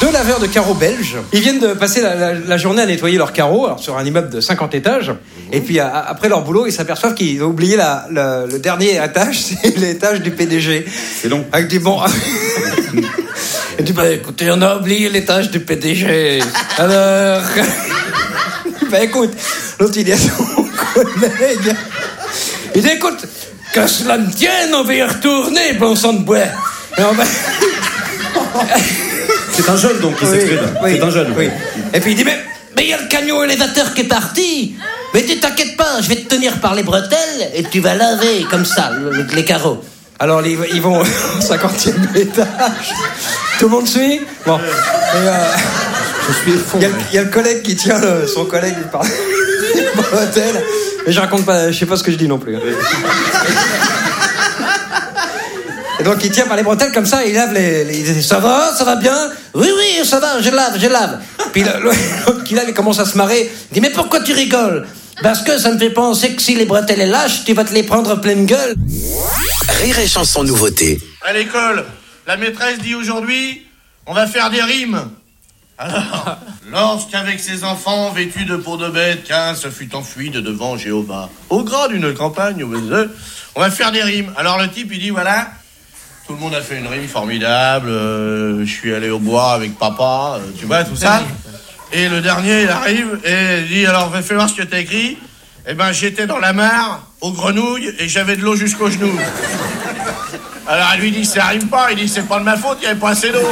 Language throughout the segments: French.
2 laveurs de carreaux belges. Ils viennent de passer la journée à nettoyer leurs carreaux, alors sur un immeuble de 50 étages. Et puis après leur boulot, ils s'aperçoivent qu'ils ont oublié le dernier étage, c'est l'étage du PDG. C'est long. Avec des bons. Et dit écoutez, on a oublié l'étage du PDG. Alors, écoute, l'autre il dit à son collègue, il dit écoute, que cela ne tienne, on va y retourner, bon sang de bois. C'est un jeune donc qui s'exprime. Oui, c'est un jeune. Oui. Et puis il dit mais il y a le camion élévateur qui est parti. Mais tu t'inquiètes pas, je vais te tenir par les bretelles et tu vas laver comme ça les carreaux. Alors ils vont au 50e étage. Tout le monde suit. Bon. Je suis effondré. Il y a le collègue qui tient son collègue par les bretelles. Mais je raconte pas, je sais pas ce que je dis non plus. Et donc il tient par les bretelles comme ça, et il lave il dit ça va bien? Oui, ça va, je lave. Puis l'autre qui lave, il commence à se marrer. Il dit mais pourquoi tu rigoles? Parce que ça me fait penser que si les bretelles est lâches, tu vas te les prendre pleine gueule. Rire et chanson nouveauté. À l'école, la maîtresse dit aujourd'hui, on va faire des rimes. Alors, lorsqu'avec ses enfants vêtus de peau de bête, qu'un se fut enfui de devant Jéhovah, au gras d'une campagne, on va faire des rimes. Alors le type, il dit voilà, tout le monde a fait une rime formidable, je suis allé au bois avec papa, tu vois, tout ça. Et le dernier, il arrive et il dit alors, fais voir ce que t'as écrit. Eh ben, j'étais dans la mare, aux grenouilles, et j'avais de l'eau jusqu'aux genoux. Alors elle lui dit ça rime pas, il dit c'est pas de ma faute, il y avait pas assez d'eau.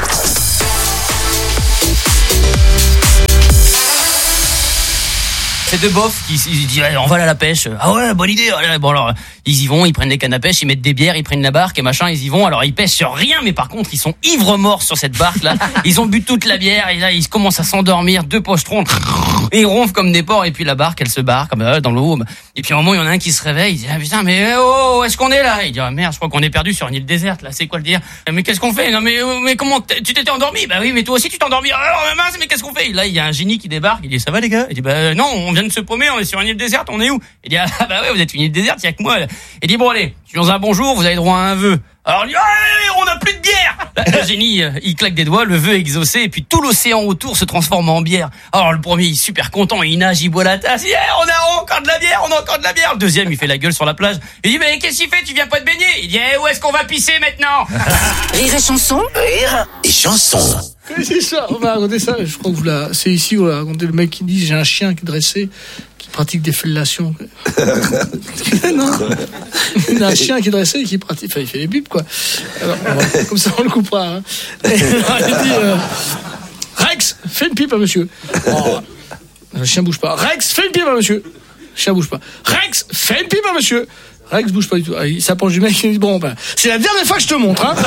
C'est deux bofs qui disent on va aller à la pêche. Ah ouais, bonne idée. Bon alors ils y vont, ils prennent des cannes à pêche, ils mettent des bières, ils prennent la barque et machin, ils y vont. Alors ils pêchent sur rien, mais par contre ils sont ivres morts sur cette barque là. Ils ont bu toute la bière et là ils commencent à s'endormir, deux pochetrons, et ils ronflent comme des porcs et puis la barque elle se barre comme dans l'eau. Et puis à un moment il y en a un qui se réveille, il dit ah putain mais où est-ce qu'on est là? Il dit ah merde, je crois qu'on est perdu sur une île déserte là. C'est quoi le dire? Mais qu'est-ce qu'on fait? Non mais comment tu t'étais endormi? Bah oui mais toi aussi tu t'es endormi. Alors mince mais qu'est-ce qu'on fait? Là il y a un génie qui débarque, il dit ça va les gars? Il dit bah non on vient de se paumer, on est sur une île déserte, on est où? Il dit ah bah ouais vous êtes une île déserte, il y a que moi. Il dit bon allez, dans un bon jour vous avez droit à un vœu. Alors il dit on n'a plus de bière. Le génie il claque des doigts, le vœu est exaucé et puis tout l'océan autour se transforme en bière. Alors le premier il est super content, il nage, il boit la tasse, on a encore de la bière, Le deuxième il fait la gueule sur la plage. Il dit mais qu'est-ce qu'il fait, tu viens pas te baigner? Il dit où est-ce qu'on va pisser maintenant? Rire et chanson. Rire et chanson. C'est ça, on va raconter ça. Je crois que c'est ici où on va raconter le mec qui dit j'ai un chien qui est dressé, qui pratique des fellations. Non, il a un chien qui est dressé et qui pratique, enfin, il fait les bipes quoi. Alors, comme ça on le coupera. Hein. Il dit Rex, fais une pipe à monsieur. Oh, le chien bouge pas. Rex, fais une pipe à monsieur. Le chien bouge pas. Rex, fais une pipe à monsieur. Rex bouge pas du tout. Il s'approche du mec et il dit bon ben c'est la dernière fois que je te montre. Hein.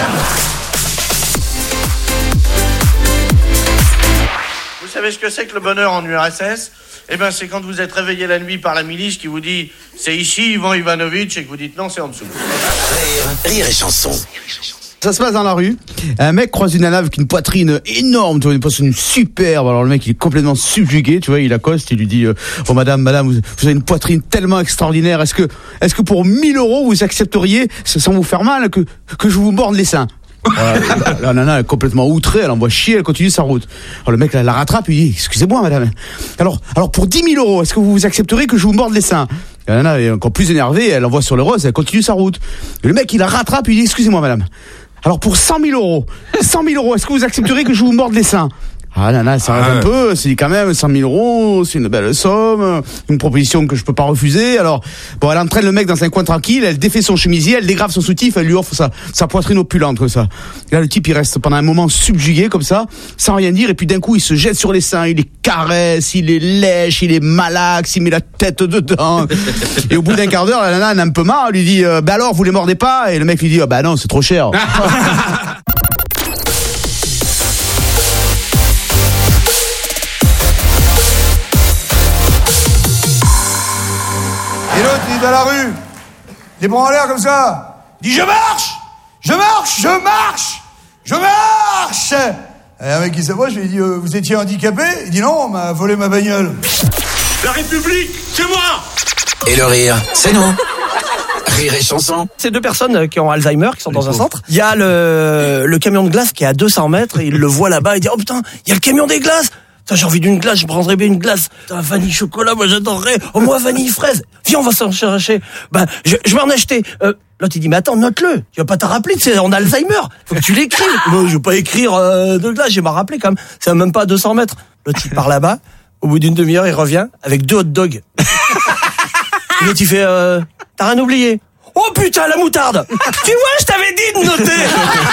Vous savez ce que c'est que le bonheur en URSS? Eh ben, c'est quand vous êtes réveillé la nuit par la milice qui vous dit c'est ici Ivan Ivanovitch et que vous dites non, c'est en dessous. Rire et chanson. Ça se passe dans la rue. Un mec croise une nana avec une poitrine énorme, tu vois, une poitrine superbe. Alors le mec, il est complètement subjugué, tu vois, il accoste, il lui dit oh madame, vous avez une poitrine tellement extraordinaire. Est-ce que pour 1000 € vous accepteriez, sans vous faire mal, que je vous morde les seins? La nana est complètement outrée, elle envoie chier, elle continue sa route. Alors le mec la rattrape, il dit excusez-moi madame. Alors pour 10 000 €, est-ce que vous accepteriez que je vous morde les seins? La nana est encore plus énervée, elle envoie sur le rose, elle continue sa route. Et le mec il la rattrape, il dit excusez-moi madame. Alors pour 100 000 €, est-ce que vous accepteriez que je vous morde les seins? Ah nana, ça rêve un peu, c'est quand même 100 000 €, c'est une belle somme, une proposition que je peux pas refuser. Alors, bon, elle entraîne le mec dans un coin tranquille, elle défait son chemisier, elle dégrave son soutif, elle lui offre sa poitrine opulente comme ça. Et là, le type, il reste pendant un moment subjugué comme ça, sans rien dire, et puis d'un coup, il se jette sur les seins, il les caresse, il les lèche, il les malaxe, il met la tête dedans. Et au bout d'un quart d'heure, la nana, elle a un peu marre, elle lui dit, bah alors, vous les mordez pas? Et le mec lui dit, bah non, c'est trop cher. Et l'autre, il est dans la rue, les bras en l'air comme ça. Il dit, je marche. Et un mec qui s'approche, je lui dis, vous étiez handicapé? Il dit, non, on m'a volé ma bagnole. La République, c'est moi. Et le rire, c'est nous. Rire et chanson. C'est deux personnes qui ont Alzheimer, qui sont dans un centre. Il y a le camion de glace qui est à 200 mètres et il le voit là-bas. Il dit, oh putain, il y a le camion des glaces. Putain, j'ai envie d'une glace, je prendrais bien une glace. Putain, vanille chocolat, moi j'adorerais. Oh, moi vanille fraise. Viens, on va s'en chercher. Ben, je vais en acheter. L'autre il dit, mais attends, note-le. Tu vas pas t'en rappeler, tu sais, on a Alzheimer. Faut que tu l'écrives. Moi, je vais pas écrire de glace, je vais m'en rappeler quand même. C'est même pas à 200 mètres. L'autre il part là-bas. Au bout d'une demi-heure, il revient avec 2 hot dogs. L'autre il fait, t'as rien oublié. Oh putain, la moutarde. Tu vois, je t'avais dit de noter.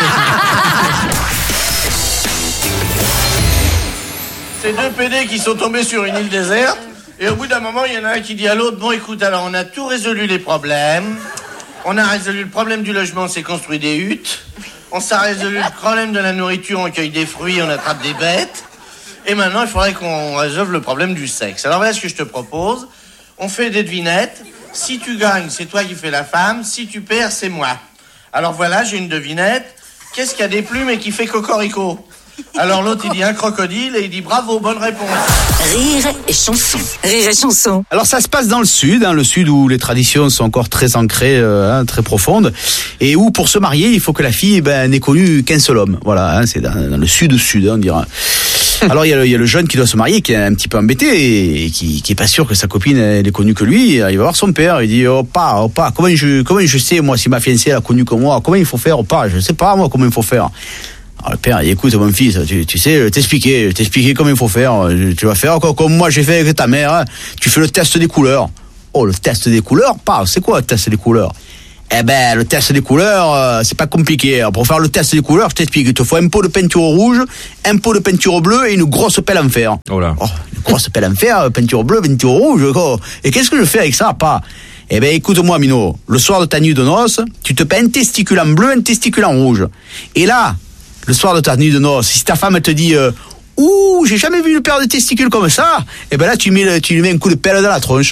C'est 2 PD qui sont tombés sur une île déserte. Et au bout d'un moment, il y en a un qui dit à l'autre, bon écoute, alors on a tout résolu les problèmes. On a résolu le problème du logement, on s'est construit des huttes. On s'est résolu le problème de la nourriture, on cueille des fruits, on attrape des bêtes. Et maintenant, il faudrait qu'on résolve le problème du sexe. Alors voilà ce que je te propose. On fait des devinettes. Si tu gagnes, c'est toi qui fais la femme. Si tu perds, c'est moi. Alors voilà, j'ai une devinette. Qu'est-ce qu'il y a des plumes et qui fait cocorico? Alors l'autre, il dit un crocodile et il dit bravo, bonne réponse. Rire et chanson. Rire et chanson. Alors ça se passe dans le sud où les traditions sont encore très ancrées, très profondes, et où pour se marier, il faut que la fille n'ait connu qu'un seul homme. Voilà, c'est dans le sud, on dira. Alors il y a le jeune qui doit se marier, qui est un petit peu embêté et qui est pas sûr que sa copine elle ait connu que lui. Il va voir son père, il dit oh pas, comment je sais moi si ma fiancée elle a connu que moi, comment il faut faire, pas, je sais pas moi comment il faut faire. Alors le père, il dit, écoute mon fils, tu sais, je vais t'expliquer comment il faut faire. Tu vas faire comme moi j'ai fait avec ta mère, hein. Tu fais le test des couleurs. Oh, le test des couleurs, c'est quoi le test des couleurs? Eh ben, le test des couleurs, c'est pas compliqué. Alors, pour faire le test des couleurs, je t'explique, il te faut un pot de peinture rouge, un pot de peinture bleue et une grosse pelle en fer. Oh là. Oh, une grosse pelle en fer, peinture bleue, peinture rouge, quoi. Et qu'est-ce que je fais avec ça, pas? Eh ben, écoute-moi, Mino, le soir de ta nuit de noces, tu te peins un testicule en bleu, un testicule en rouge. Et là, le soir de ta nuit de noces, si ta femme te dit ouh, j'ai jamais vu une paire de testicules comme ça, eh ben là tu lui mets un coup de pelle dans la tronche.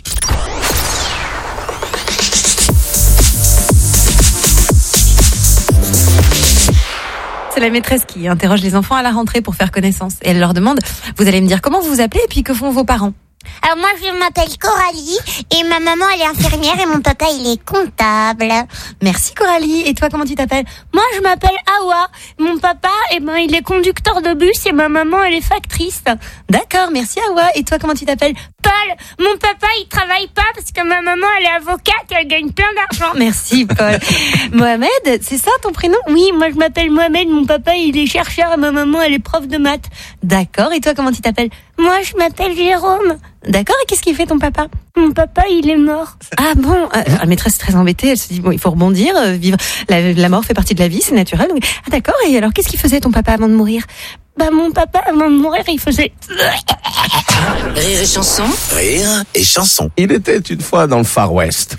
C'est la maîtresse qui interroge les enfants à la rentrée pour faire connaissance. Et elle leur demande, vous allez me dire comment vous vous appelez et puis que font vos parents? Alors moi je m'appelle Coralie et ma maman elle est infirmière et mon papa il est comptable. Merci Coralie. Et toi comment tu t'appelles? Moi je m'appelle Awa. Mon papa il est conducteur de bus et ma maman elle est factrice. D'accord, merci Awa. Et toi comment tu t'appelles? Paul. Mon papa il travaille pas parce que ma maman elle est avocate et elle gagne plein d'argent. Merci Paul. Mohamed, c'est ça ton prénom? Oui, moi je m'appelle Mohamed, mon papa il est chercheur et ma maman elle est prof de maths. D'accord, et toi comment tu t'appelles? Moi je m'appelle Jérôme. D'accord, et qu'est-ce qu'il fait ton papa? Mon papa, il est mort. Ah bon, la maîtresse est très embêtée, elle se dit, bon, il faut rebondir, vivre. La mort fait partie de la vie, c'est naturel. Donc... Ah d'accord, et alors qu'est-ce qu'il faisait ton papa avant de mourir? Bah mon papa, avant de mourir, il faisait... Rire et chanson. Rire et chanson. Il était une fois dans le Far West.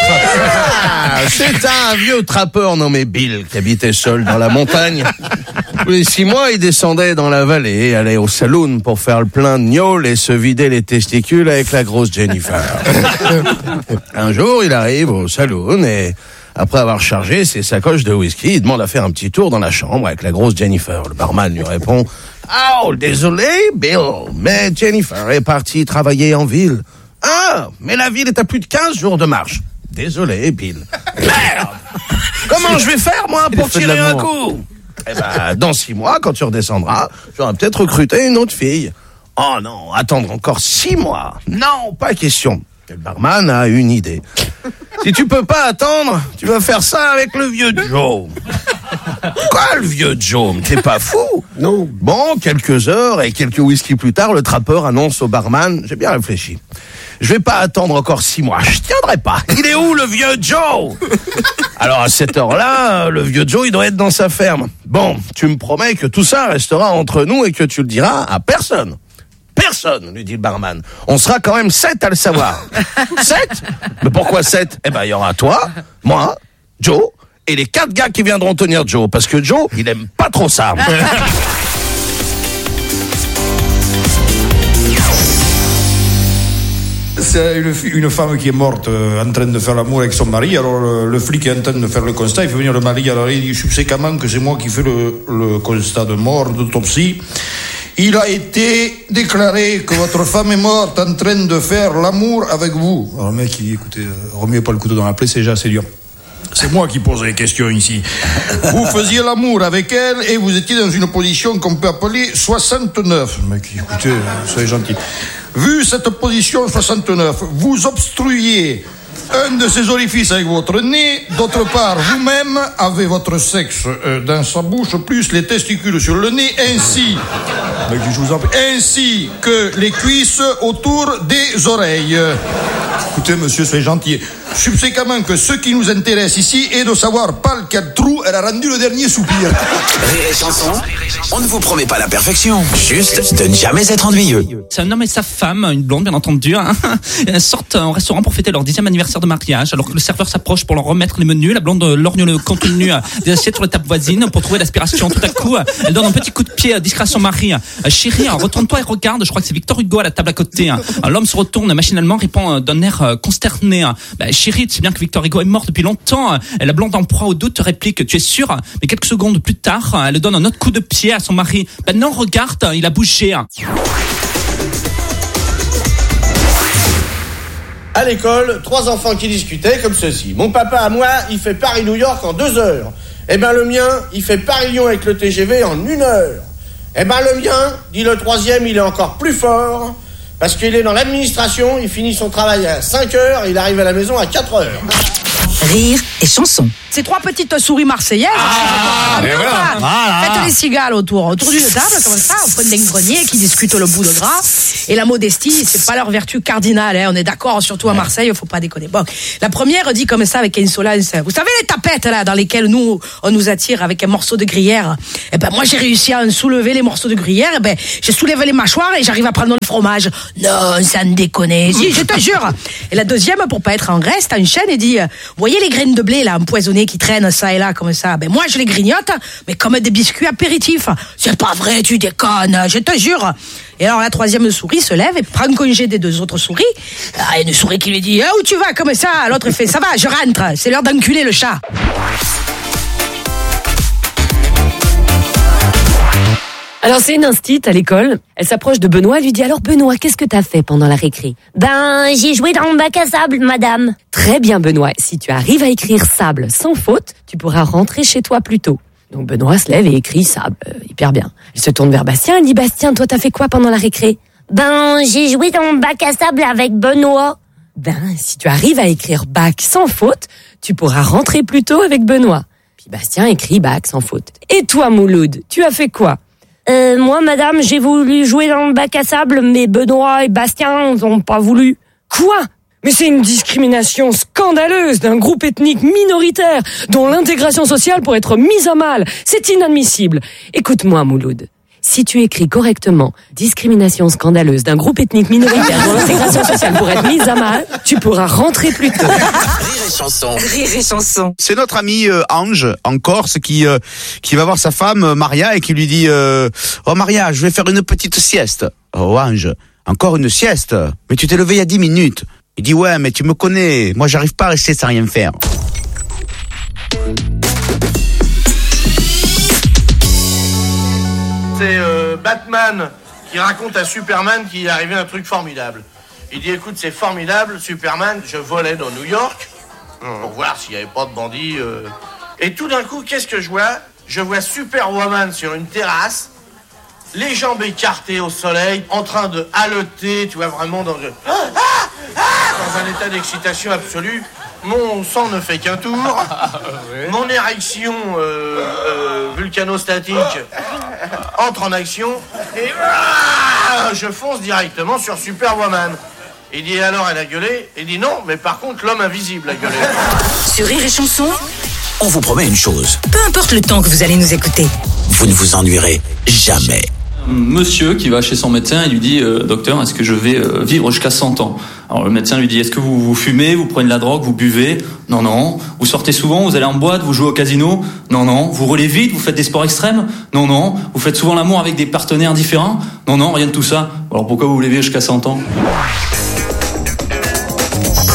C'est un vieux trappeur nommé Bill qui habitait seul dans la montagne. Tous les 6 mois, il descendait dans la vallée, allait au saloon pour faire le plein de gnôle et se vider les testicules avec la grosse Jennifer. Un jour, il arrive au saloon et... après avoir chargé ses sacoches de whisky, il demande à faire un petit tour dans la chambre avec la grosse Jennifer. Le barman lui répond « Oh, désolé, Bill, mais Jennifer est partie travailler en ville. »« Ah, mais la ville est à plus de 15 jours de marche. »« Désolé, Bill. »« Merde! Comment je vais faire, moi, pour tirer un coup ?»« Eh ben, dans 6 mois, quand tu redescendras, j'aurai peut-être recruté une autre fille. »« Oh non, attendre encore 6 mois. Non, pas question. » Le barman a une idée. Si tu peux pas attendre, tu vas faire ça avec le vieux Joe. Quoi, le vieux Joe? T'es pas fou? Non. Bon, quelques heures et quelques whisky plus tard, le trappeur annonce au barman, j'ai bien réfléchi. Je vais pas attendre encore 6 mois. Je tiendrai pas. Il est où, le vieux Joe? Alors, à cette heure-là, le vieux Joe, il doit être dans sa ferme. Bon, tu me promets que tout ça restera entre nous et que tu le diras à personne. Personne, lui dit le barman. On sera quand même 7 à le savoir. 7? Mais pourquoi 7? Eh ben, il y aura toi, moi, Joe, et les 4 gars qui viendront tenir Joe. Parce que Joe, il aime pas trop ça. C'est une femme qui est morte en train de faire l'amour avec son mari. Alors le flic est en train de faire le constat. Il fait venir le mari. Alors il dit, je sais quand même que c'est moi qui fais le constat de mort, d'autopsie. Il a été déclaré que votre femme est morte en train de faire l'amour avec vous. Alors le mec il dit, écoutez, remuez pas le couteau dans la plaie, c'est déjà assez dur. C'est moi qui pose les questions ici. Vous faisiez l'amour avec elle et vous étiez dans une position qu'on peut appeler 69. Mec, écoutez, soyez gentil. Vu cette position 69, vous obstruiez un de ses orifices avec votre nez. D'autre part, vous-même avez votre sexe dans sa bouche, plus les testicules sur le nez, ainsi que les cuisses autour des oreilles. Écoutez, monsieur, soyez gentil. Subséquemment que ce qui nous intéresse ici est de savoir par quel trou elle a rendu le dernier soupir. Rire et chanson, on ne vous promet pas la perfection, juste de ne jamais être ennuyeux. C'est un homme et sa femme, une blonde bien entendu, sortent au restaurant pour fêter leur 10e anniversaire de mariage. Alors que le serveur s'approche pour leur remettre les menus, la blonde lorgne le contenu des assiettes sur la table voisine pour trouver l'aspiration. Tout à coup, elle donne un petit coup de pied discret à son mari. Chérie, retourne-toi et regarde, je crois que c'est Victor Hugo à la table à côté. L'homme se retourne machinalement, répond d'un air consterné. Chérie, tu sais bien que Victor Hugo est mort depuis longtemps. La blonde en proie au doute réplique, tu es sûr? Mais quelques secondes plus tard, elle donne un autre coup de pied à son mari. Non, regarde, il a bougé. À l'école, 3 enfants qui discutaient comme ceci. Mon papa à moi, il fait Paris-New York en 2 heures. Eh ben le mien, il fait Paris-Lyon avec le TGV en 1 heure. Eh ben le mien, dit le 3e, il est encore plus fort. Parce qu'il est dans l'administration, il finit son travail à 5 heures et il arrive à la maison à 4 heures. Rire et chanson. Ces 3 petites souris marseillaises. Faites les cigales autour d'une table, comme ça, au coin d'un grenier, qui discutent le bout de gras. Et la modestie, c'est pas leur vertu cardinale, hein. On est d'accord, surtout à Marseille, faut pas déconner. Bon, la première dit comme ça, avec insolence. Vous savez les tapettes, là, dans lesquelles on nous attire avec un morceau de gruyère? Eh ben, moi, j'ai réussi à en soulever les morceaux de gruyère, eh ben, j'ai soulevé les mâchoires et j'arrive à prendre le fromage. Non, ça ne déconne. Si, je te jure. Et la deuxième, pour pas être en reste, enchaîne et dit, vous voyez les graines de blé, là, empoisonnées qui traînent ça et là, comme ça. Ben, moi, je les grignote, mais comme des biscuits apéritifs. C'est pas vrai, tu déconnes, je te jure. Et alors, la 3e souris se lève et prend congé des 2 autres souris. Il y a une souris qui lui dit, où tu vas, comme ça? L'autre fait, ça va, je rentre, c'est l'heure d'enculer le chat. Alors c'est une instite à l'école, elle s'approche de Benoît, elle lui dit alors Benoît, qu'est-ce que t'as fait pendant la récré? J'ai joué dans le bac à sable, madame. Très bien Benoît, si tu arrives à écrire sable sans faute, tu pourras rentrer chez toi plus tôt. Donc Benoît se lève et écrit sable, hyper bien. Il se tourne vers Bastien, il dit Bastien, toi t'as fait quoi pendant la récré? J'ai joué dans le bac à sable avec Benoît. Si tu arrives à écrire bac sans faute, tu pourras rentrer plus tôt avec Benoît. Puis Bastien écrit bac sans faute. Et toi Mouloud, tu as fait quoi? Moi, madame, j'ai voulu jouer dans le bac à sable, mais Benoît et Bastien n'ont pas voulu. Quoi? Mais c'est une discrimination scandaleuse d'un groupe ethnique minoritaire dont l'intégration sociale pourrait être mise à mal. C'est inadmissible. Écoute-moi, Mouloud. Si tu écris correctement discrimination scandaleuse d'un groupe ethnique minoritaire dont l'intégration sociale pourrait être mise à mal, tu pourras rentrer plus tôt. Rire et chanson. Rire et chanson. C'est notre ami Ange en Corse qui va voir sa femme Maria et qui lui dit oh Maria, je vais faire une petite sieste. Oh Ange, encore une sieste? Mais tu t'es levé il y a 10 minutes. Il dit ouais, mais tu me connais, moi j'arrive pas à rester sans rien faire. C'est Batman qui raconte à Superman qu'il est arrivé un truc formidable. Il dit écoute, c'est formidable, Superman, je volais dans New York pour voir s'il n'y avait pas de bandits. Et tout d'un coup, qu'est-ce que je vois? Je vois Superwoman sur une terrasse, les jambes écartées au soleil, en train de haleter, tu vois, vraiment dans un état d'excitation absolue. Mon sang ne fait qu'un tour. Mon érection vulcanostatique entre en action. Et je fonce directement sur Superwoman. Il dit alors elle a gueulé. Il dit non, mais par contre l'homme invisible a gueulé. Sur Rire et Chanson, on vous promet une chose. Peu importe le temps que vous allez nous écouter, vous ne vous ennuierez jamais. Monsieur qui va chez son médecin et lui dit docteur, est-ce que je vais vivre jusqu'à 100 ans? Alors le médecin lui dit est-ce que vous fumez, vous prenez de la drogue, vous buvez? Non, non. Vous sortez souvent, vous allez en boîte, vous jouez au casino? Non, non. Vous roulez vite, vous faites des sports extrêmes? Non, non. Vous faites souvent l'amour avec des partenaires différents? Non, non, rien de tout ça. Alors pourquoi vous voulez vivre jusqu'à 100 ans?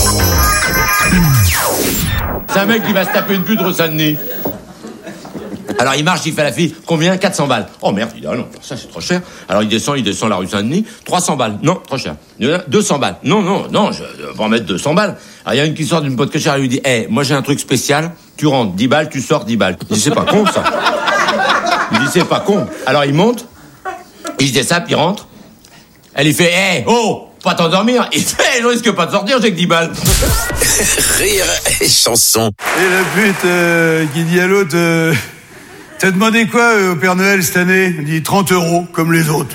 C'est un mec qui va se taper une pute au nez. Alors il marche, il fait à la fille, combien? 400 balles. Oh merde, il dit, ah non, ça c'est trop cher. Alors il descend la rue Saint-Denis, 300 balles. Non, trop cher. 200 balles. Non, je vais en mettre 200 balles. Alors il y a une qui sort d'une pote cochère, elle lui dit, moi j'ai un truc spécial, tu rentres 10 balles, tu sors 10 balles. Il dit, c'est pas con ça. Il dit, c'est pas con. Alors il monte, il se descend, il rentre. Elle lui fait, pas t'endormir. Il fait, je risque pas de sortir, j'ai que 10 balles. Rire et chanson. Et le pute qui dit à l'autre, t'as demandé quoi au Père Noël cette année? Il dit 30 €, comme les autres.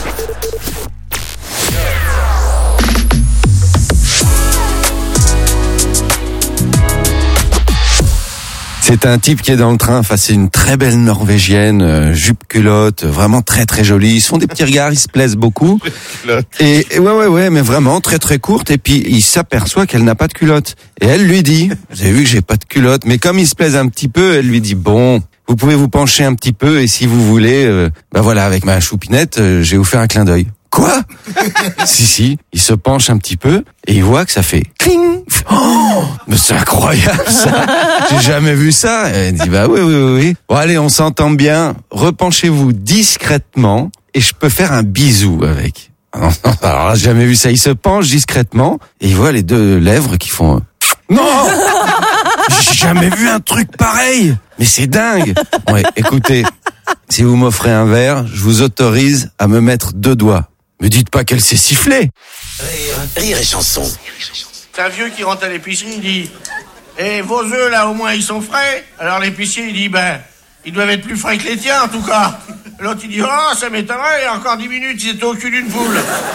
C'est un type qui est dans le train face à une très belle Norvégienne, jupe culotte, vraiment très très jolie. Ils se font des petits regards, ils se plaisent beaucoup. Et ouais, mais vraiment très très courte. Et puis il s'aperçoit qu'elle n'a pas de culotte. Et elle lui dit, vous avez vu que j'ai pas de culotte. Mais comme il se plaise un petit peu, elle lui dit, bon, vous pouvez vous pencher un petit peu et si vous voulez, voilà, avec ma choupinette, je vais vous faire un clin d'œil. Quoi? Si, il se penche un petit peu et il voit que ça fait cling. Oh, mais c'est incroyable ça. J'ai jamais vu ça. Et elle dit bah oui. Bon allez, on s'entend bien. Repenchez-vous discrètement et je peux faire un bisou avec. Alors là, j'ai jamais vu ça. Il se penche discrètement et il voit les deux lèvres qui font non. J'ai jamais vu un truc pareil. Mais c'est dingue. Ouais, écoutez, si vous m'offrez un verre, je vous autorise à me mettre 2 doigts. Me dites pas qu'elle s'est sifflée. Rire et chanson. C'est un vieux qui rentre à l'épicerie, il dit vos œufs là au moins ils sont frais. Alors l'épicier il dit ils doivent être plus frais que les tiens en tout cas. L'autre il dit ça m'étonnerait, il y a encore 10 minutes ils étaient au cul d'une poule.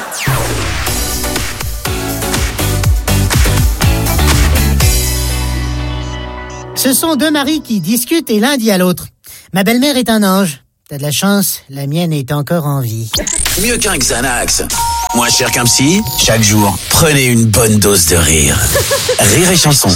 Ce sont 2 maris qui discutent et l'un dit à l'autre: ma belle-mère est un ange. T'as de la chance, la mienne est encore en vie. Mieux qu'un Xanax. Moins cher qu'un psy. Chaque jour, prenez une bonne dose de rire. Rire et chanson.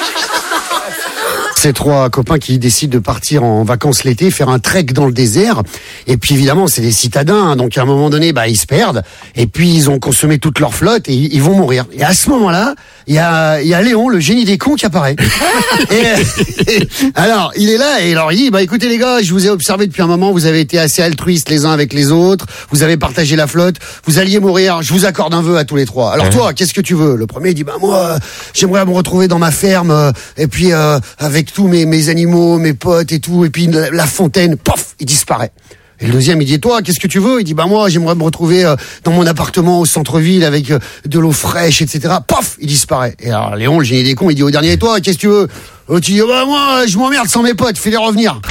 C'est 3 copains qui décident de partir en vacances l'été, faire un trek dans le désert. Et puis évidemment, c'est des citadins, donc à un moment donné, ils se perdent. Et puis ils ont consommé toute leur flotte et ils vont mourir. Et à ce moment-là, il y a Léon, le génie des cons, qui apparaît. et alors, il est là et alors il dit écoutez les gars, je vous ai observé depuis un moment, vous avez été assez altruistes les uns avec les autres, vous avez partagé la flotte, vous alliez mourir, je vous accorde un vœu à tous les 3. Alors toi, qu'est-ce que tu veux? Le premier dit moi, j'aimerais me retrouver dans ma ferme et puis avec tous mes animaux, mes potes et tout, et puis la fontaine, pof, il disparaît. Et le deuxième, il dit toi, qu'est-ce que tu veux? Il dit moi, j'aimerais me retrouver dans mon appartement au centre-ville avec de l'eau fraîche, etc. Pof, il disparaît. Et alors Léon, le génie des cons, il dit au dernier, toi, qu'est-ce que tu veux? Tu dis moi, je m'emmerde sans mes potes, fais-les revenir.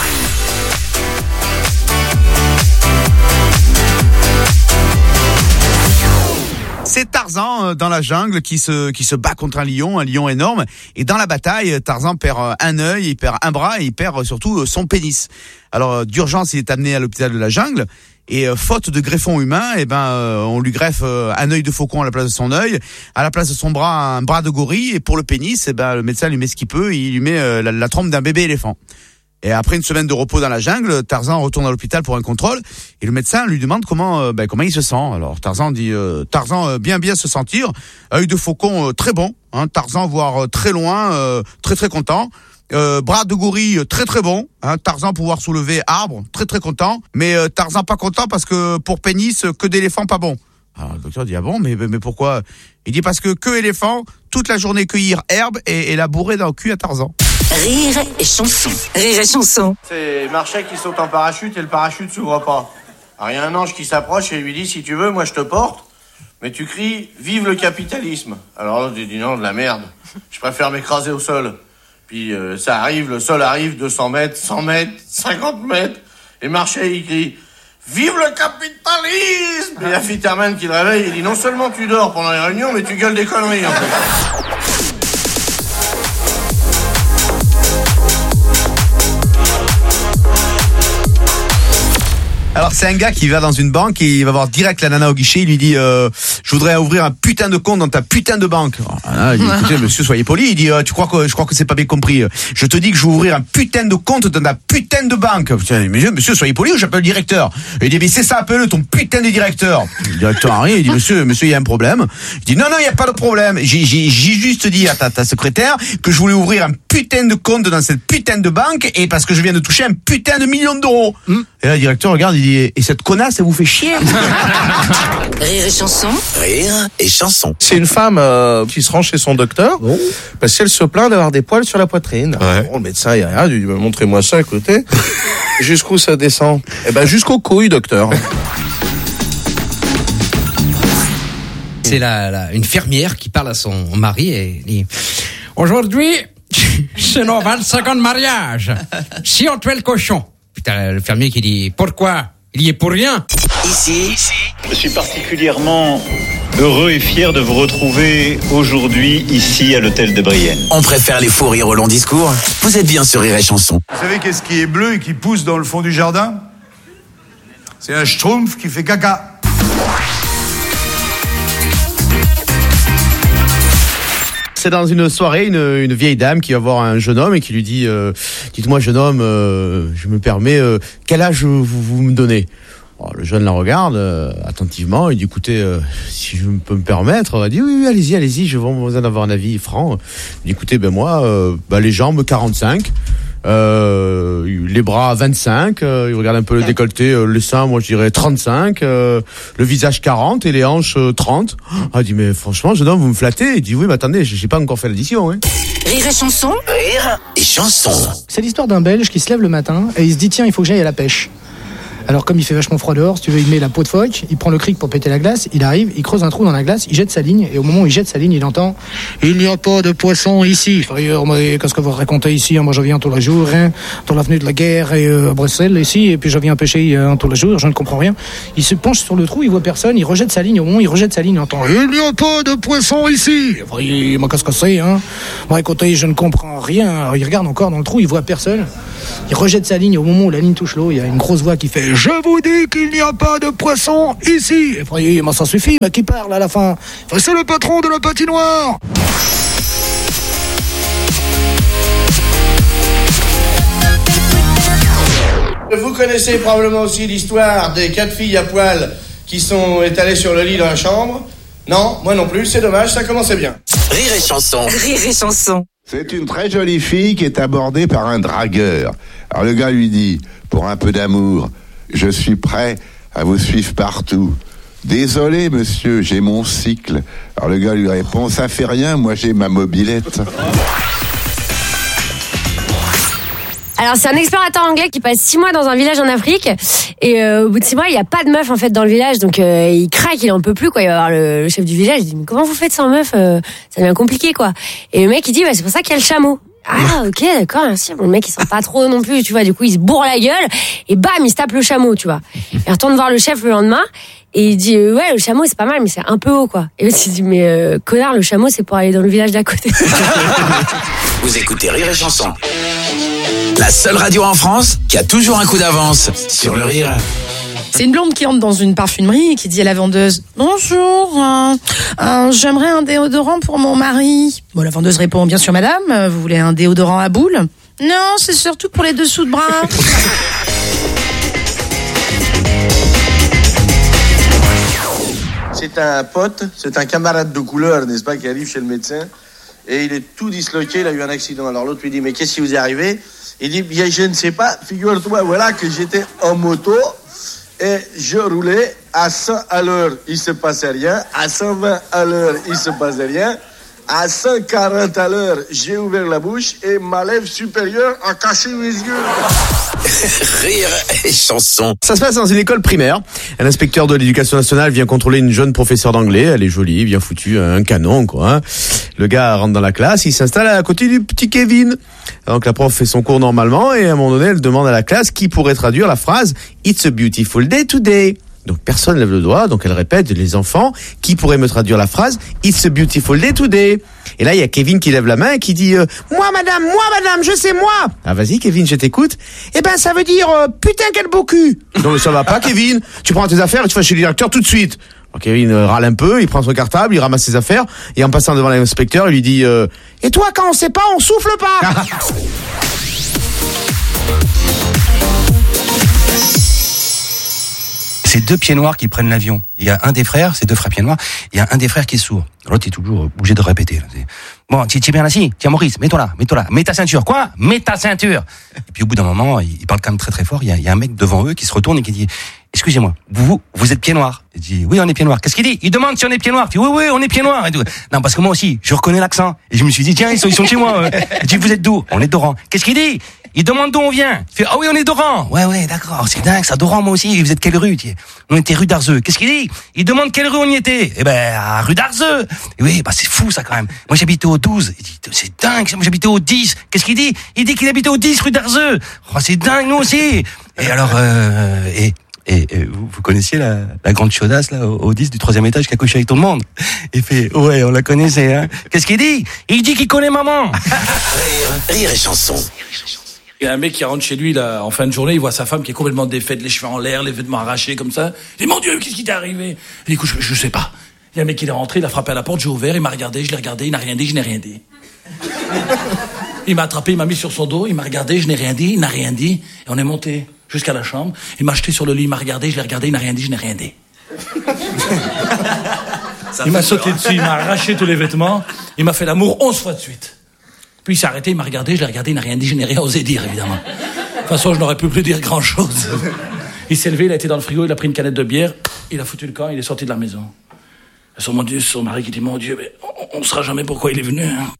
C'est Tarzan dans la jungle qui se bat contre un lion énorme. Et dans la bataille, Tarzan perd un œil, il perd un bras et il perd surtout son pénis. Alors d'urgence, il est amené à l'hôpital de la jungle. Et faute de greffon humain, on lui greffe un œil de faucon à la place de son œil, à la place de son bras, un bras de gorille. Et pour le pénis, le médecin lui met ce qu'il peut, il lui met la trompe d'un bébé éléphant. Et après une semaine de repos dans la jungle, Tarzan retourne à l'hôpital pour un contrôle et le médecin lui demande comment il se sent. Alors Tarzan dit bien se sentir, œil de faucon très bon, Tarzan voir très loin, très très content. Bras de gorille très très bon, Tarzan pouvoir soulever arbre, très très content, mais Tarzan pas content parce que pour pénis que d'éléphant pas bon. Alors le docteur dit bon mais pourquoi? Il dit parce que éléphant toute la journée cueillir herbe et la bourrer dans le cul à Tarzan. Rire et chanson. Rire et chanson. C'est Marchais qui saute en parachute et le parachute s'ouvre pas. Alors il y a un ange qui s'approche et lui dit si tu veux moi je te porte, mais tu cries vive le capitalisme. Alors l'autre dit non de la merde, je préfère m'écraser au sol. Puis ça arrive, le sol arrive 200 mètres, 100 mètres, 50 mètres et Marchais il crie vive le capitalisme. Et il y a Fitterman qui le réveille et dit non seulement tu dors pendant les réunions mais tu gueules des conneries en fait. Alors c'est un gars qui va dans une banque et il va voir direct la nana au guichet, il lui dit je voudrais ouvrir un putain de compte dans ta putain de banque. Alors, il dit écoutez monsieur, soyez poli, il dit je crois que c'est pas bien compris. Je te dis que je vais ouvrir un putain de compte dans ta putain de banque. Monsieur, soyez poli ou j'appelle le directeur. Et il dit mais c'est ça, appelle-le ton putain de directeur. Le directeur arrive, il dit monsieur, il y a un problème. Il dit non, il y a pas de problème. J'ai juste dit à ta secrétaire que je voulais ouvrir un putain de compte dans cette putain de banque et parce que je viens de toucher un putain de million d'euros. Et là, le directeur regarde, il dit et cette connasse, elle vous fait chier. Rire et chanson. Rire et chanson. C'est une femme qui se rend chez son docteur parce qu'elle se plaint d'avoir des poils sur la poitrine. Bon, le médecin, il regarde, il dit montrez-moi ça, écoutez. Jusqu'où ça descend? Eh ben jusqu'aux couilles, docteur. C'est une fermière qui parle à son mari et dit aujourd'hui, c'est nos 25 ans de mariage. Si on tuait le cochon. Putain, le fermier qui dit pourquoi? Il y est pour rien. Ici, je suis particulièrement heureux et fier de vous retrouver aujourd'hui ici à l'hôtel de Brienne. on préfère les fous rires au long discours. Vous êtes bien sur Rire et Chanson. Vous savez qu'est-ce qui est bleu et qui pousse dans le fond du jardin? C'est un schtroumpf qui fait caca. C'est dans une soirée, une vieille dame qui va voir un jeune homme et qui lui dit dites-moi jeune homme, je me permets, quel âge vous me donnez? Alors, le jeune la regarde attentivement, il dit écoutez, si je peux me permettre, elle dit oui, allez-y, je vais besoin d'avoir un avis franc. Il dit écoutez, moi, les jambes 45, les bras 25, il regarde un peu le décolleté, les seins, moi je dirais 35, le visage 40 et les hanches 30. Elle dit mais franchement jeune homme, vous me flattez. Il dit oui mais attendez, j'ai pas encore fait l'addition. Hein. Rire et Chanson. Rire et Chanson. C'est l'histoire d'un Belge qui se lève le matin et il se dit tiens, il faut que j'aille à la pêche. Alors comme il fait vachement froid dehors, si tu veux, il met la peau de phoque, il prend le cric pour péter la glace, il arrive, il creuse un trou dans la glace, il jette sa ligne, et au moment où il jette sa ligne, il entend « Il n'y a pas de poisson ici !» Qu'est-ce que vous racontez ici? Moi je viens tous les jours, dans l'avenue de la Guerre et à Bruxelles ici, et puis je viens pêcher tous les jours, je ne comprends rien. Il se penche sur le trou, il voit personne, il rejette sa ligne, au moment où il rejette sa ligne, il entend « Il n'y a pas de poisson ici !» Moi qu'est-ce que c'est Moi écoutez, je ne comprends rien. Alors, il regarde encore dans le trou, il voit personne, il rejette sa ligne, au moment où la ligne touche l'eau, il y a une grosse voix qui fait « Je vous dis qu'il n'y a pas de poisson ici !» Et ça suffit, mais qui parle à la fin? C'est le patron de la patinoire. Vous connaissez probablement aussi l'histoire des 4 filles à poil qui sont étalées sur le lit dans la chambre. Non, moi non plus, c'est dommage, ça commençait bien. Rire et Chanson. Rire et Chanson. C'est une très jolie fille qui est abordée par un dragueur. Alors le gars lui dit, pour un peu d'amour, je suis prêt à vous suivre partout. Désolé monsieur, j'ai mon cycle. Alors le gars lui répond, ça fait rien, moi j'ai ma mobilette. Alors c'est un explorateur anglais qui passe 6 mois dans un village en Afrique et au bout de 6 mois il n'y a pas de meuf en fait dans le village, donc il craque, il en peut plus quoi. Il va voir le chef du village, il dit mais comment vous faites sans meuf, ça devient compliqué quoi. Et le mec il dit c'est pour ça qu'il y a le chameau. Ah ok d'accord merci. Bon, le mec il sent pas trop non plus tu vois, du coup il se bourre la gueule et bam il se tape le chameau tu vois. Il retourne voir le chef le lendemain et il dit ouais le chameau c'est pas mal mais c'est un peu haut quoi. Et l'autre il dit mais connard le chameau c'est pour aller dans le village d'à côté. Vous écoutez Rire et Chanson. La seule radio en France qui a toujours un coup d'avance sur le rire. C'est une blonde qui entre dans une parfumerie et qui dit à la vendeuse « Bonjour, j'aimerais un déodorant pour mon mari. » Bon, la vendeuse répond « Bien sûr madame, vous voulez un déodorant à boule ?»« Non, c'est surtout pour les dessous de bras. » C'est un pote, c'est un camarade de couleur, n'est-ce pas, qui arrive chez le médecin et il est tout disloqué, il a eu un accident. Alors l'autre lui dit « Mais qu'est-ce qui vous est arrivé ?» Il dit, bien, je ne sais pas, figure-toi, voilà, que j'étais en moto et je roulais à 100 à l'heure, il se passait rien, à 120 à l'heure, il se passait rien, à 140 à l'heure, j'ai ouvert la bouche et ma lèvre supérieure a caché mes yeux. Rire et Chanson. Ça se passe dans une école primaire. Un inspecteur de l'éducation nationale vient contrôler une jeune professeure d'anglais. Elle est jolie, bien foutue, un canon, quoi. Le gars rentre dans la classe, il s'installe à côté du petit Kevin. Donc la prof fait son cours normalement et à un moment donné, elle demande à la classe qui pourrait traduire la phrase « It's a beautiful day today ». Donc personne lève le doigt, donc elle répète, les enfants, qui pourrait me traduire la phrase « It's a beautiful day today ». Et là, il y a Kevin qui lève la main et qui dit « Moi madame, je sais moi !» Ah vas-y Kevin, je t'écoute. Eh ben ça veut dire « Putain quel beau cul !» Donc ça va pas Kevin, tu prends tes affaires et tu vas chez le directeur tout de suite. Alors, Kevin râle un peu, il prend son cartable, il ramasse ses affaires et en passant devant l'inspecteur, il lui dit « Et toi quand on sait pas, on souffle pas !» C'est deux pieds noirs qui prennent l'avion. Il y a un des frères, c'est deux frères pieds noirs, il y a un des frères qui est sourd. L'autre est toujours obligé de répéter. Bon, tu es bien assis? Tiens Maurice, mets-toi là. Mets ta ceinture. Quoi? Mets ta ceinture. Et puis au bout d'un moment, il parle quand même très très fort. Il y a un mec devant eux qui se retourne et qui dit « Excusez-moi, vous êtes pieds noirs ?» Il dit « Oui, on est pieds noirs. » Qu'est-ce qu'il dit? Il demande si on est pieds noirs. Il dit « Oui, on est pieds noirs. » Et tout. Non, parce que moi aussi, je reconnais l'accent. Et je me suis dit « Tiens, ils sont chez moi. » Il dit « Vous êtes d'où? » On est d'Oran. Qu'est-ce qu'il dit? Il demande d'où on vient. Il fait « Ah oui, on est d'Oran. » Ouais, d'accord, c'est dingue, ça, d'Oran, moi aussi. Vous êtes quelle rue? On était rue d'Arzeux. Qu'est-ce qu'il dit? Il demande quelle rue on y était. Eh ben, à rue d'Arzeux. Et oui, c'est fou ça quand même. Moi j'habitais au 12. Il dit, c'est dingue, moi j'habitais au 10. Qu'est-ce qu'il dit? Il dit qu'il habitait au 10 rue d'Arzeux. Oh, c'est dingue, nous aussi. Et alors, vous connaissiez la grande chaudasse là au 10 du 3e étage qui a couché avec tout le monde? Il fait ouais, on la connaissait, hein. Qu'est-ce qu'il dit? Il dit qu'il connaît maman. Rire et chanson. Il y a un mec qui rentre chez lui là, en fin de journée, il voit sa femme qui est complètement défaite, les cheveux en l'air, les vêtements arrachés comme ça. Il dit mon Dieu, qu'est-ce qui t'est arrivé? Il dit écoute, je sais pas. Il y a un mec qui est rentré, il a frappé à la porte, j'ai ouvert, il m'a regardé, je l'ai regardé, il n'a rien dit, je n'ai rien dit. Il m'a attrapé, il m'a mis sur son dos, il m'a regardé, je n'ai rien dit, il n'a rien dit, et on est monté jusqu'à la chambre. Il m'a jeté sur le lit, il m'a regardé, je l'ai regardé, il n'a rien dit, je n'ai rien dit. Il m'a sauté dessus, il m'a arraché tous les vêtements, il m'a fait l'amour 11 fois de suite. Puis il s'est arrêté, il m'a regardé, je l'ai regardé, il n'a rien dit, je n'ai rien osé dire, évidemment. De toute façon, je n'aurais pu plus dire grand-chose. Il s'est levé, il a été dans le frigo, il a pris une canette de bière, il a foutu le camp, il est sorti de la maison. Mon Dieu, son mari qui dit, mon Dieu, mais on ne saura jamais pourquoi il est venu. Hein.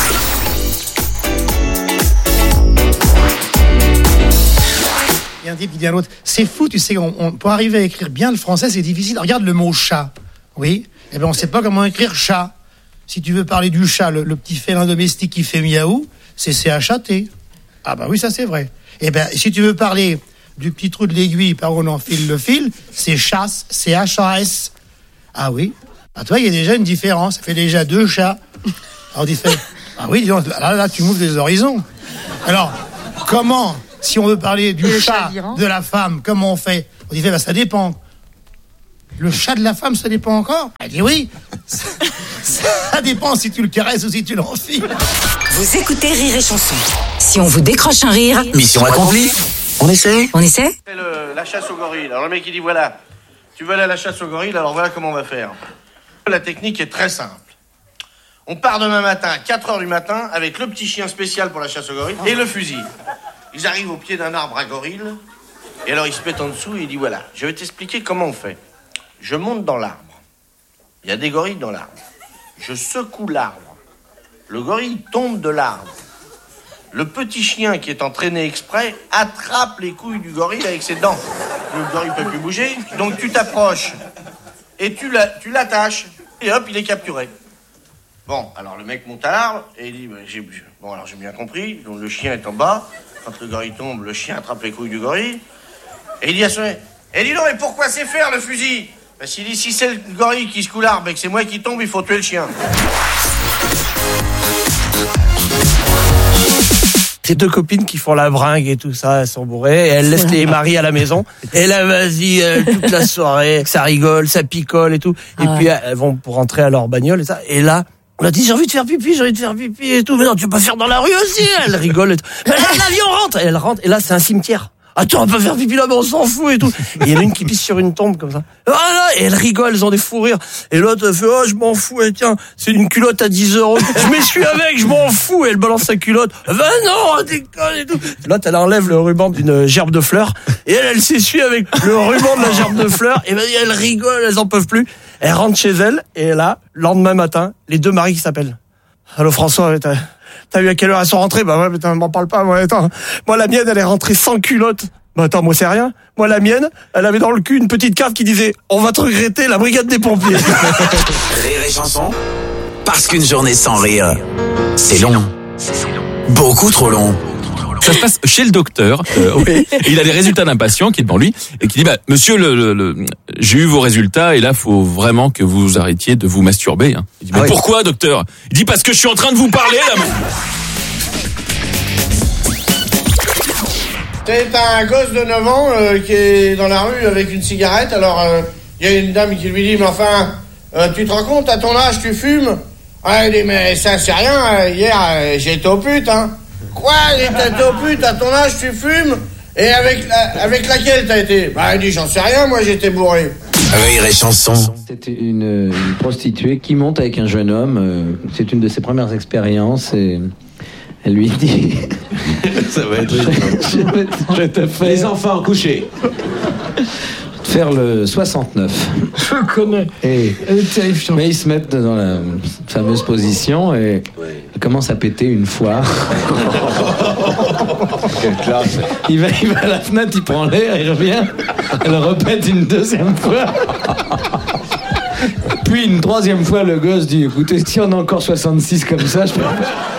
Il y a un type qui dit à l'autre, c'est fou, tu sais, pour arriver à écrire bien le français, c'est difficile. Regarde le mot chat. Oui, eh ben on ne sait pas comment écrire chat. Si tu veux parler du chat, le petit félin domestique qui fait miaou, c'est C-H-A-T. Ah bah oui, ça c'est vrai. Eh ben, si tu veux parler du petit trou de l'aiguille par où on enfile le fil, c'est chasse, C-H-A-S. Ah oui. Ah toi, il y a déjà une différence. Ça fait déjà 2 chats. Alors, ah oui, là, tu m'ouvres des horizons. Alors, comment, si on veut parler du chat de la femme, comment on fait? On dit, ça dépend. Le chat de la femme, ça dépend encore? Elle dit oui. Ça dépend si tu le caresses ou si tu l'enfiles. Vous écoutez Rire et Chanson. Si on vous décroche un rire... Mission accomplie. On essaie? C'est la chasse aux gorilles. Alors le mec il dit voilà, tu veux aller à la chasse aux gorilles, alors voilà comment on va faire. La technique est très simple. On part demain matin à 4h du matin avec le petit chien spécial pour la chasse aux gorilles et le fusil. Ils arrivent au pied d'un arbre à gorilles et alors ils se mettent en dessous et il dit voilà, je vais t'expliquer comment on fait. Je monte dans l'arbre. Il y a des gorilles dans l'arbre. Je secoue l'arbre. Le gorille tombe de l'arbre. Le petit chien qui est entraîné exprès attrape les couilles du gorille avec ses dents. Le gorille ne peut plus bouger, donc tu t'approches et tu l'attaches et hop, il est capturé. Bon, alors le mec monte à l'arbre et il dit j'ai bien compris. Donc le chien est en bas. Quand le gorille tombe, le chien attrape les couilles du gorille et il dit à son mec dis donc, mais pourquoi c'est faire le fusil? Parce qu'il dit si c'est le gorille qui secoue l'arbre et que c'est moi qui tombe, il faut tuer le chien. Ces 2 copines qui font la bringue et tout ça, elles sont bourrées, et elles laissent les maris à la maison. Et là, vas-y, toute la soirée, ça rigole, ça picole et tout. Et puis, elles vont pour rentrer à leur bagnole et ça. Et là, on a dit, j'ai envie de faire pipi et tout. Mais non, tu peux pas faire dans la rue aussi. Elle rigole et tout. Mais là, l'avion rentre. Et elle rentre, et là, c'est un cimetière. Attends, on peut faire pipi là, mais on s'en fout et tout. Et il y en a une qui pisse sur une tombe comme ça. Voilà, et elle rigole, elles ont des fous rires. Et l'autre fait, oh, je m'en fous, et tiens, c'est une culotte à 10 €. Je m'essuie avec, je m'en fous. Et elle balance sa culotte. Non, déconne et tout. L'autre, elle enlève le ruban d'une gerbe de fleurs. Et elle s'essuie avec le ruban de la gerbe de fleurs. Et vas-y, elle rigole, elles en peuvent plus. Elle rentre chez elle. Et là, lendemain matin, les 2 maris qui s'appellent. Allô, François, t'as vu à quelle heure elles sont rentrées? Bah ouais, mais m'en parle pas, moi, attends. Moi, la mienne, elle est rentrée sans culotte. Bah attends, moi, c'est rien. Moi, la mienne, elle avait dans le cul une petite carte qui disait « On va te regretter, la brigade des pompiers ». Rire et Chanson, parce qu'une journée sans rire, c'est long. Beaucoup trop long. Ça se passe chez le docteur. Et il a des résultats d'un patient qui est devant lui et qui dit monsieur j'ai eu vos résultats et là faut vraiment que vous arrêtiez de vous masturber. Hein. Il dit mais pourquoi docteur? Il dit parce que je suis en train de vous parler là. C'est un gosse de 9 ans qui est dans la rue avec une cigarette. Alors, il y a une dame qui lui dit, mais enfin, tu te rends compte, à ton âge, tu fumes? Ah, il dit, mais ça, c'est rien. Hier, j'ai été au pute, hein. Quoi? J'ai été au pute, à ton âge, tu fumes? Et avec laquelle t'as été? Bah, il dit, j'en sais rien, moi, j'étais bourré. Rire et chanson. C'était une prostituée qui monte avec un jeune homme. C'est une de ses premières expériences et... Elle lui dit... Ça va être... je te fais... Les enfants couchés. Faire le 69. Je connais. Et... Elle est terrifiante. Mais ils se mettent dans la fameuse position et ils commencent à péter une fois. Quelle classe. Il va à la fenêtre, il prend l'air, il revient. Elle répète une deuxième fois. Puis une troisième fois, le gosse dit, écoutez, si on a encore 66 comme ça, je peux...